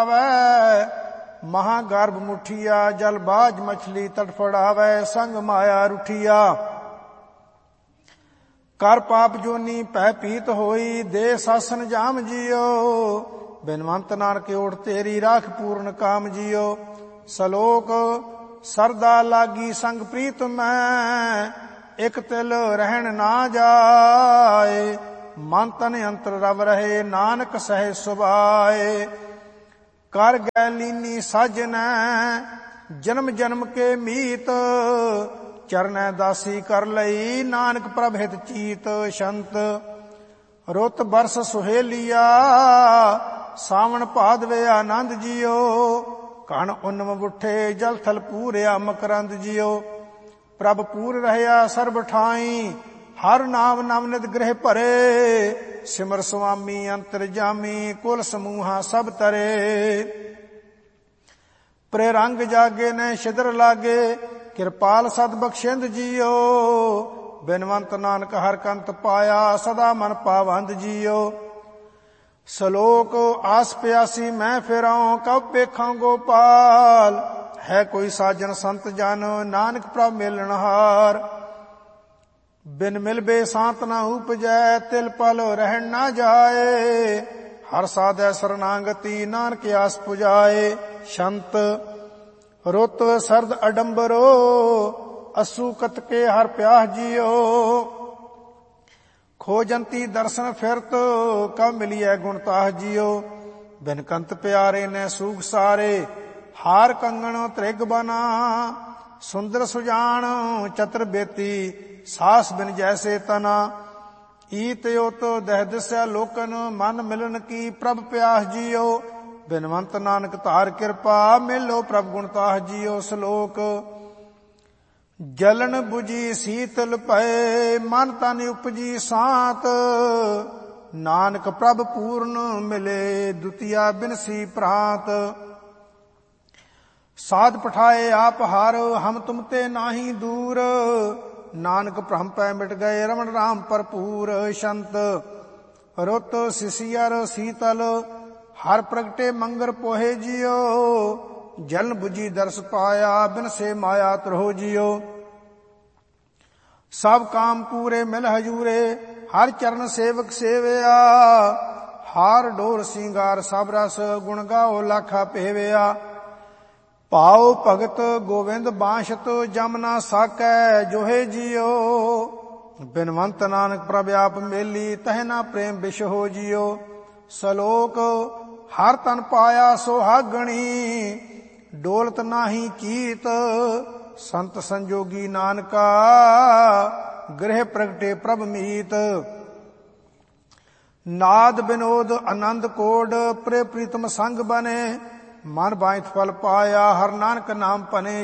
ਆਵੈ। ਮਹਾਗਰਭ ਮੁਠੀਆ ਜਲ ਬਾਝ ਮਛਲੀ ਤੜਫੜਾਵੈ। ਸੰਗ ਮਾਇਆ ਰੁਠੀਆ ਕਰ ਪਾਪ ਜੋਨੀ ਭੈ ਪੀਤ ਹੋਈ। ਦੇ ਸਾਸਨ ਜਾਮ ਜੀਓ ਬਿਨਵੰਤ ਨਾਨਕ ਓਟ ਤੇਰੀ ਰਾਖ ਪੂਰਨ ਕਾਮ ਜੀਓ। ਸਲੋਕ ਸਰਦਾ ਲਾਗੀ ਸੰਗ ਪ੍ਰੀਤ ਮੈਂ। ਇਕ ਤਿਲ ਰਹਿਣ ਨਾ ਜਾਏ। ਮਨ ਤਨ ਅੰਤਰ ਰਵ ਰਹੇ ਨਾਨਕ ਸਹਿ ਸੁਭਾਏ। ਕਰ ਗੈ ਲੀਨੀ ਸਾਜਨੈ ਜਨਮ ਜਨਮ ਕੇ ਮੀਤ। ਚਰਨੈ ਦਾਸੀ ਕਰ ਲਈ ਨਾਨਕ ਪ੍ਰਭ ਹਿਤ ਚੀਤ। ਸ਼ੰਤ ਰੁੱਤ ਬਰਸ ਸੁਹੇਲੀਆ ਸਾਵਣ ਭਾਦਵੇ ਆਨੰਦ ਜੀਓ। ਕਣ ਉਨਮ ਉਠੇ ਜਲ ਥਲ ਪੂਰਿਆ ਮਕਰੰਦ ਜੀਓ। ਪ੍ਰਭ ਪੂਰ ਰਹਿਆ ਸਰਬ ਠਾਈ। ਹਰ ਨਾਮ ਨਵਨਿਤ ਗ੍ਰਹਿ ਭਰੇ। ਸਿਮਰ ਸੁਆਮੀ ਅੰਤਰ ਜਾਮੀ ਕੁਲ ਸਮੂਹਾ ਸਭ ਤਰੇ। ਪ੍ਰੇ ਰੰਗ ਜਾਗੇ ਨੇ ਛਿਦਰ ਲਾਗੇ। ਕਿਰਪਾਲ ਸਦ ਬਖਸ਼ਿੰਦ ਜੀਓ। ਬਿਨਵੰਤ ਨਾਨਕ ਹਰ ਕੰਤ ਪਾਇਆ ਸਦਾ ਮਨ ਪਾਵੰਦ ਜੀਓ। ਸਲੋਕ ਆਸ ਪਿਆਸੀ ਮੈਂ ਫਿਰਾਂ ਕਬ ਵੇਖਾਂ ਗੋਪਾਲ। ਹੈ ਕੋਈ ਸਾਜਨ ਸੰਤ ਜਨ ਨਾਨਕ ਪ੍ਰਭ ਮਿਲਣਹਾਰ। ਬਿਨ ਮਿਲਬੇ ਸਾਤ ਨਾ ਉਪਜੈ ਤਿਲ ਪਲ ਰਹਿਣ ਨਾ ਜਾਏ। ਹਰ ਸਾਧੈ ਸਰਨਾਗਤੀ ਨਾਨਕ ਆਸ ਪੁਜਾਏ। ਸ਼ੰਤ ਰੁੱਤ ਸਰਦ ਅਡੰਬਰੋ ਅਸੂ ਕਤਕੇ ਹਰ ਪਿਆਸ ਜੀਓ। ਖੋਜੰਤੀ ਦਰਸ਼ਨ ਫਿਰਤ ਕਬ ਮਿਲੀਐ ਗੁਣਤਾਹ ਜੀਓ। ਬਿਨ ਕੰਤ ਪਿਆਰੇ ਨੇ ਸੂਖ ਸਾਰੇ। ਹਾਰ ਕੰਗਣ ਤ੍ਰਿਗ ਬਨਾ ਸੁੰਦਰ ਸੁਜਾਨ ਚਤਰ ਬੇਤੀ। ਸਾਸ ਬਿਨ ਜੈਸੇ ਤਨਾ ਈਤ ਉਤ ਦਹਿ ਦਿਸੈ ਲੋਕਨ। ਮਨ ਮਿਲਨ ਕੀ ਪ੍ਰਭ ਪਿਆਸ ਜੀਓ। ਬਿਨਵੰਤ ਨਾਨਕ ਧਾਰ ਕਿਰਪਾ ਮਿਲੋ ਪ੍ਰਭ ਗੁਣਤਾਹ ਜੀਓ। ਸਲੋਕ ਜਲਨ 부ਜੀ ਸੀਤਲ ਭਏ ਮਨ ਤਨ ਉਪਜੀ ਸਾਤ। ਨਾਨਕ ਪ੍ਰਭ ਪੂਰਨ ਮਿਲੇ ਦੁਤੀਆ ਬਿਨਸੀ ਪ੍ਰਾਤ। ਸਾਧ ਪਠਾਏ ਆਪ ਹਾਰ ਹਮ ਤੁਮ ਤੇ ਨਾਹੀ ਦੂਰ। ਨਾਨਕ ਭ੍ਰਮ ਪੈ ਮਿਟ ਗਏ ਰਮਣ ਰਾਮ ਭਰਪੂਰ। ਸ਼ੰਤ ਰੁੱਤ ਸਿਸਿਅਰ ਸੀਤਲ ਹਰ ਪ੍ਰਗਟੇ ਮੰਗਰ ਪੋਹੇ ਜੀਓ। ਜਲਨ 부ਜੀ ਦਰਸ ਪਾਇਆ ਬਿਨ ਸੇ ਮਾਇਆ ਤਰੋ ਜੀਓ। ਸਭ ਕਾਮ ਪੂਰੇ ਮਿਲ ਹਜੂਰੇ ਹਰ ਚਰਨ ਸੇਵਕ ਸੇਵਿਆ। ਹਾਰ ਡੋਰ ਸਿੰਗਾਰ ਸਭ ਰਸ ਗੁਣ ਗਾਓ ਲਾਖਾ ਭੇਵਿਆ। ਪਾਉ ਭਗਤ ਗੋਵਿੰਦ ਬਾਸ਼ਤ ਜਮ ਨਾ ਸਾਕੈ ਜੋਹੇ ਜੀਓ। ਬਿਨਵੰਤ ਨਾਨਕ ਪ੍ਰਭ ਆਪ ਮੇਲੀ ਤਹਿ ਨਾ ਪ੍ਰੇਮ ਬਿਸ਼ ਹੋ ਜੀਓ। ਸਲੋਕ ਹਰ ਤਨ ਪਾਇਆ ਸੁਹਾਗਣੀ ਡੋਲਤ ਨਾਹੀ ਚੀਤ। ਸੰਤ ਸੰਜੋਗੀ ਨਾਨਕਾ ਗ੍ਰਹਿ ਪ੍ਰਗਟੇ ਪ੍ਰਭ ਮੀਤ। ਨਾਦ ਬਿਨੋਦ ਆਨੰਦ ਕੋਡ ਪ੍ਰੇ ਪ੍ਰੀਤਮ ਸੰਗ ਬਨੇ। ਮਨ ਬਾਇਤ ਫਲ ਪਾਇਆ ਹਰ ਨਾਨਕ ਨਾਮ ਭਨੇ।